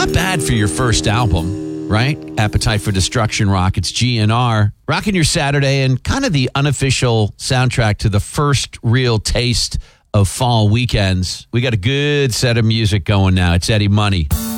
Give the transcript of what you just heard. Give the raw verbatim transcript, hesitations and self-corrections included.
Not bad for your first album, right? Appetite for Destruction Rockets, G N R. Rocking your Saturday and kind of the unofficial soundtrack to the first real taste of fall weekends. We got a good set of music going now. It's Eddie Money.